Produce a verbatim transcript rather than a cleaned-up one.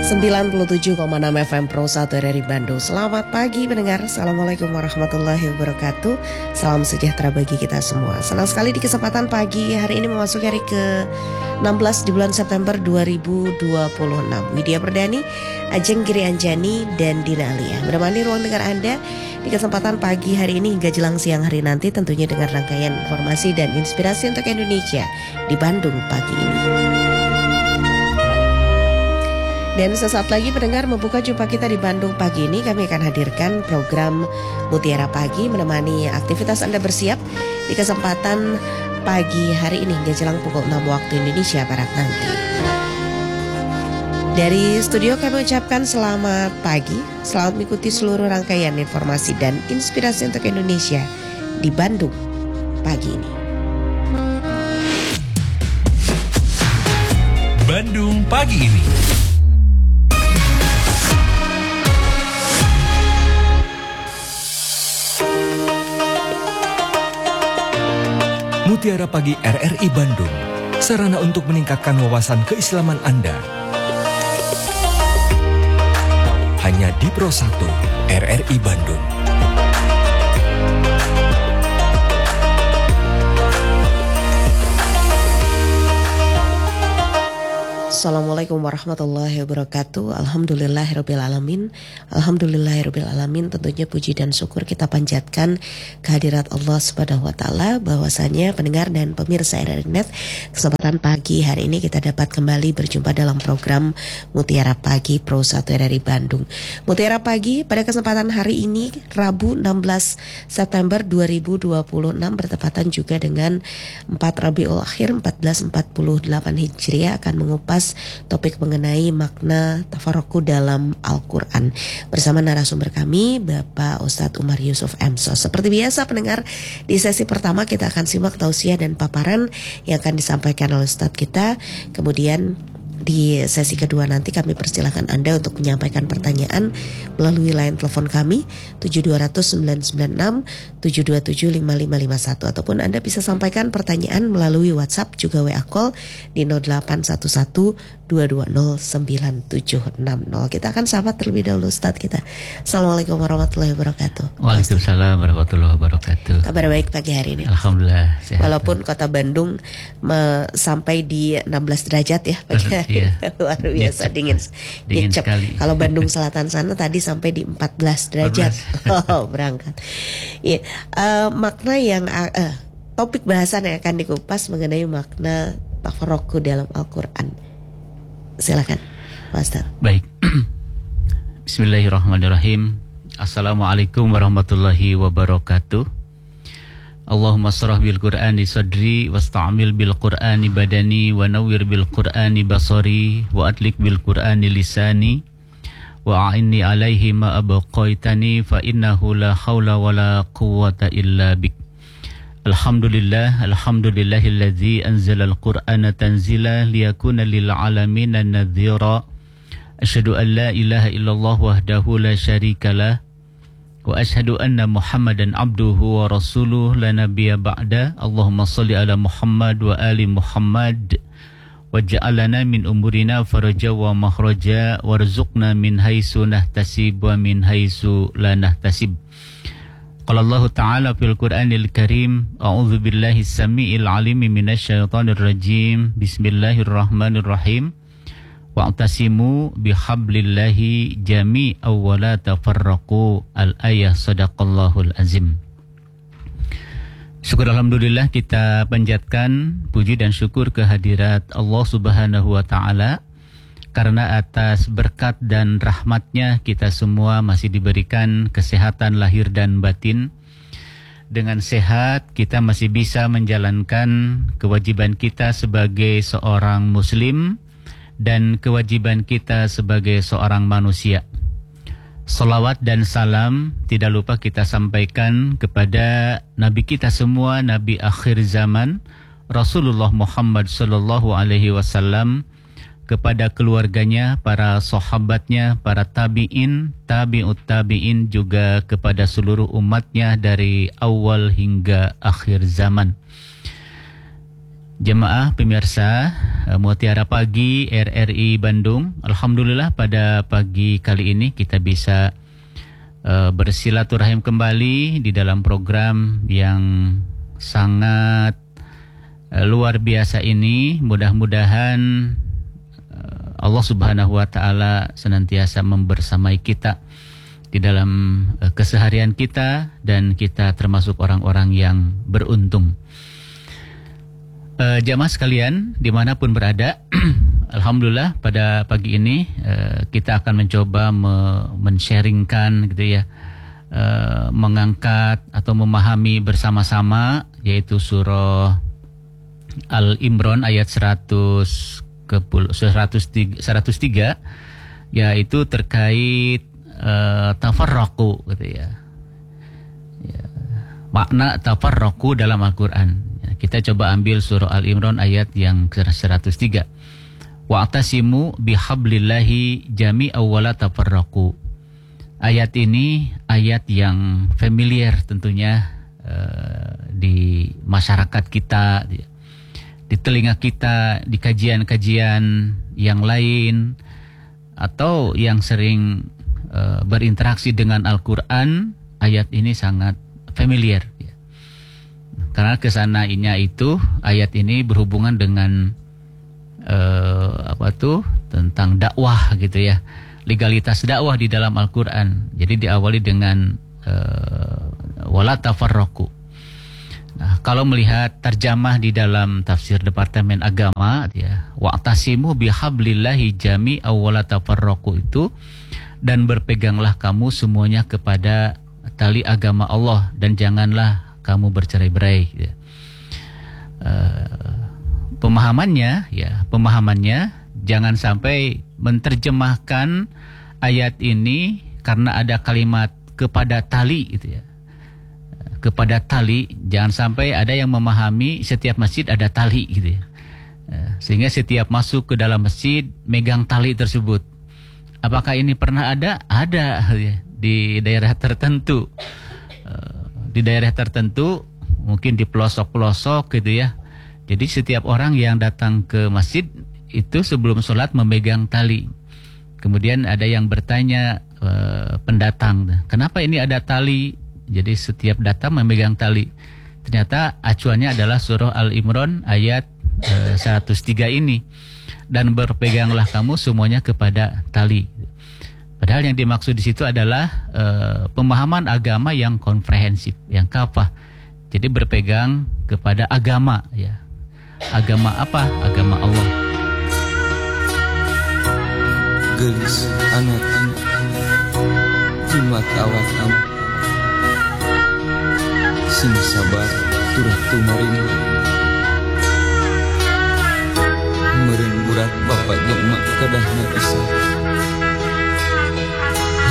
sembilan puluh tujuh koma enam F M Pro satu dari Bandung. Selamat pagi pendengar. Assalamualaikum warahmatullahi wabarakatuh. Salam sejahtera bagi kita semua. Senang sekali di kesempatan pagi hari ini memasuki hari ke enam belas di bulan September dua ribu dua puluh enam. Widya Perdani, Ajeng Giri Anjani, dan Dina Alia menemani ruang dengar Anda di kesempatan pagi hari ini hingga jelang siang hari nanti, tentunya dengan rangkaian informasi dan inspirasi untuk Indonesia di Bandung pagi ini. Dan sesaat lagi pendengar membuka jumpa kita di Bandung pagi ini, kami akan hadirkan program Mutiara Pagi menemani aktivitas Anda bersiap di kesempatan pagi hari ini hingga jelang pukul enam waktu Indonesia Barat nanti. Dari studio kami ucapkan selamat pagi, selamat mengikuti seluruh rangkaian informasi dan inspirasi untuk Indonesia di Bandung pagi ini. Bandung pagi ini. Mutiara Pagi R R I Bandung, sarana untuk meningkatkan wawasan keislaman Anda. Hanya di Pro satu R R I Bandung. Assalamualaikum warahmatullahi wabarakatuh. Alhamdulillahirabbil alamin. Alhamdulillahirabbil alamin. Tentunya puji dan syukur kita panjatkan kehadirat Allah Subhanahu wa taala, bahwasanya pendengar dan pemirsa R R I Net, kesempatan pagi hari ini kita dapat kembali berjumpa dalam program Mutiara Pagi Pro satu R R I Bandung. Mutiara Pagi pada kesempatan hari ini Rabu enam belas September dua ribu dua puluh enam bertepatan juga dengan empat Rabiul Akhir empat belas empat puluh delapan Hijriah akan mengupas topik mengenai makna tafaroku dalam Al-Quran bersama narasumber kami Bapak Ustadz Umar Yusuf M So. Seperti biasa pendengar, di sesi pertama kita akan simak tausiah dan paparan yang akan disampaikan oleh Ustadz kita. Kemudian di sesi kedua nanti kami persilahkan Anda untuk menyampaikan pertanyaan melalui line telepon kami tujuh dua nol nol sembilan sembilan enam tujuh dua tujuh lima lima lima satu, ataupun Anda bisa sampaikan pertanyaan melalui WhatsApp juga W A call di nol delapan satu satu dua dua nol sembilan tujuh enam nol. Kita akan sapa terlebih dahulu Ustadz kita. Assalamualaikum warahmatullahi wabarakatuh. Waalaikumsalam warahmatullahi wabarakatuh. Kabar baik pagi hari ini? Alhamdulillah sehat. Walaupun kota Bandung me- sampai di enam belas derajat ya pagi hari. Iya. Luar biasa dingin, dingin sekali. Kalau Bandung Selatan sana tadi sampai di empat belas derajat. empat belas. Oh, berangkat. Iya, uh, makna yang uh, topik bahasan yang akan dikupas mengenai makna tafaroku dalam Al-Quran. Silakan, Pak Ustaz. Baik. Bismillahirrahmanirrahim. Assalamualaikum warahmatullahi wabarakatuh. Allahumma syrah bil Qur'ani sadri wasta'amil bil Qur'ani badani wa nawwir bil Qur'ani basari wa atlik bil Qur'ani lisani wa a'inni alaihi ma abqaitani fa innahu la haula wa la quwwata illa bik. Alhamdulillah, alhamdulillahilladzi anzala al-Qur'ana tanzila liyakuna lil alamin nadhira. Asyhadu an la ilaha illallah wahdahu la syarikalah wa ashhadu anna Muhammadan abduhu wa rasuluh la nabiyya ba'da. Allahumma salli ala Muhammad wa ali Muhammad waj'alna min umurina faraja wa makhraja warzuqna min haitsu nahtasib wa min haitsu la nahtasib. Qala Allah Ta'ala fil Qur'anil Karim, a'udzu billahi as-sami'il 'alim minasy syaithanir rajim. Bismillahirrahmanirrahim. Wa'tasimu bihablillahi jami'an wa la tafarraqu. Al-ayah sadaqallahul azim. Syukur alhamdulillah kita panjatkan puji dan syukur kehadirat Allah Subhanahu wa taala, karena atas berkat dan rahmatnya kita semua masih diberikan kesehatan lahir dan batin. Dengan sehat kita masih bisa menjalankan kewajiban kita sebagai seorang muslim dan kewajiban kita sebagai seorang manusia. Salawat dan salam tidak lupa kita sampaikan kepada Nabi kita semua, Nabi akhir zaman, Rasulullah Muhammad sallallahu alaihi wasallam, kepada keluarganya, para sahabatnya, para tabi'in, tabi'ut tabi'in, juga kepada seluruh umatnya dari awal hingga akhir zaman. Jemaah pemirsa Mutiara Pagi R R I Bandung, alhamdulillah pada pagi kali ini kita bisa uh, bersilaturahim kembali di dalam program yang sangat uh, luar biasa ini. Mudah-mudahan uh, Allah Subhanahu wa taala senantiasa membersamai kita di dalam uh, keseharian kita, dan kita termasuk orang-orang yang beruntung. Uh, jamaah sekalian dimanapun berada, alhamdulillah pada pagi ini uh, kita akan mencoba me- men-sharingkan gitu ya, uh, mengangkat atau memahami bersama-sama yaitu surah Al-Imran ayat seratus tiga, yaitu terkait uh, tafarraqu gitu ya. ya makna tafarraqu dalam Al-Qur'an. Kita coba ambil surah Al-Imran ayat yang seratus tiga. Wa'tasimu bihablillahi jami'aw wa la tafarraqu. Ayat ini ayat yang familiar tentunya uh, di masyarakat kita, di, di telinga kita, di kajian-kajian yang lain, atau yang sering uh, berinteraksi dengan Al-Quran. Ayat ini sangat familiar. Karena kesanainnya itu ayat ini berhubungan dengan uh, apa tuh tentang dakwah gitu ya, legalitas dakwah di dalam Al-Quran. Jadi diawali dengan uh, wala tafarraqu. Nah, kalau melihat terjemah di dalam tafsir Departemen Agama ya, wa'tasimu bihablillahi jami'aw wa la tafarraqu itu, dan berpeganglah kamu semuanya kepada tali agama Allah dan janganlah kamu bercerai-berai. Ya. Uh, pemahamannya, ya, pemahamannya jangan sampai menerjemahkan ayat ini karena ada kalimat kepada tali, gitu ya. Kepada tali, jangan sampai ada yang memahami setiap masjid ada tali, gitu ya. Uh, sehingga setiap masuk ke dalam masjid megang tali tersebut. Apakah ini pernah ada? Ada ya, di daerah tertentu. Uh, Di daerah tertentu, mungkin di pelosok-pelosok gitu ya. Jadi setiap orang yang datang ke masjid itu sebelum sholat memegang tali. Kemudian ada yang bertanya e, pendatang, kenapa ini ada tali? Jadi setiap datang memegang tali. Ternyata acuannya adalah surah Al-Imran ayat e, seratus tiga ini. Dan berpeganglah kamu semuanya kepada tali. Padahal yang dimaksud di situ adalah uh, pemahaman agama yang komprehensif, yang kafah. Jadi berpegang kepada agama, ya. Agama apa? Agama Allah. Gelis anak-anak jimat awak anak sing sabar turah tumaring meureun budak bapak jeung mak kadahna